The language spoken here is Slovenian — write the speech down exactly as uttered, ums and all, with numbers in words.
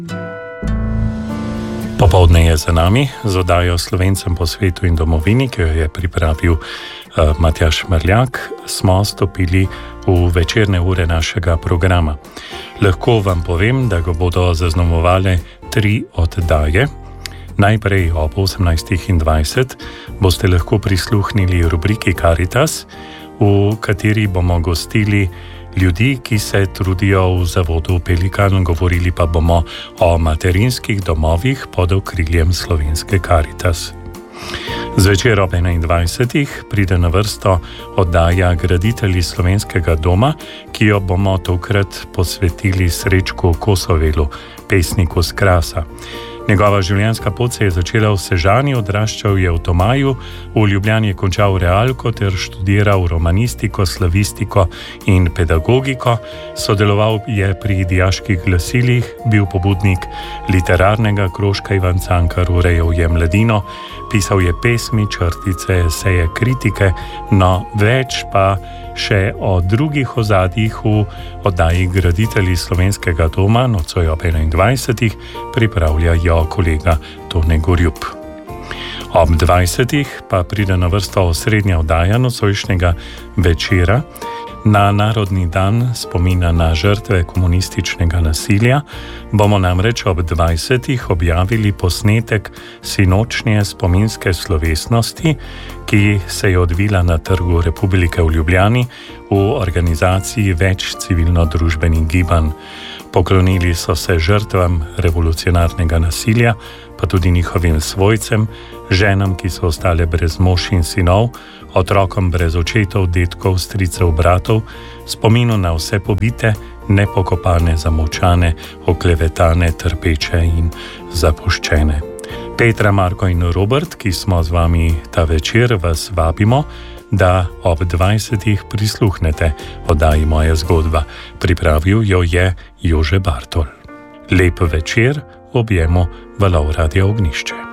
Popoldne je za nami z oddajo Slovencem po svetu in domovini, ki jo je pripravil uh, Matjaž Merljak, smo stopili v večerne ure našega programa. Lahko vam povem, da ga bodo zaznamovale tri oddaje. Najprej ob osemnajstih dvajset boste lahko prisluhnili rubriki Karitas, v kateri bomo gostili ljudi, ki se trudijo v zavodu Pelikan, govorili pa bomo o materinskih domovih pod okriljem slovenske Karitas. Zvečer ob enaindvajsetih pride na vrsto oddaja Graditelji slovenskega doma, ki jo bomo tokrat posvetili Srečku Kosovelu, pesniku s Krasa. Njegova življenjska pot se je začela v Sežani, odraščal je v Tomaju, v Ljubljani je končal realko ter študiral romanistiko, slavistiko in pedagogiko, sodeloval je pri dijaških glasilih, bil pobudnik literarnega krožka Ivan Cankar, urejal je mladino, pisal je pesmi, črtice, eseje, kritike, no več pa še o drugih ozadjih v oddaji Graditelji slovenskega doma, nocoj ob enaindvajsetih pripravljajo kolega Tone Gorjup. Ob dvajsetih pa pride na vrsto osrednja oddaja nocojšnjega večera. Na Narodni dan spomina na žrtve komunističnega nasilja bomo namreč ob dvajsetih objavili posnetek sinočnje spominske slovesnosti, ki se je odvila na Trgu Republike v Ljubljani v organizaciji več civilno-družbenih gibanj. Poklonili so se žrtvam revolucionarnega nasilja, pa tudi njihovim svojcem, ženam, ki so ostale brez mož in sinov, otrokom brez očetov, dedkov, stricev, bratov, spominu na vse pobite, nepokopane, zamolčane, oklevetane, trpeče in zapuščene. Petra, Marko in Robert, ki smo z vami ta večer, vas vabimo, da ob dvajsetih prisluhnete oddaji Moja zgodba. Pripravil jo je Jože Bartol. Lep večer, objemo valov Radia Ognjišče.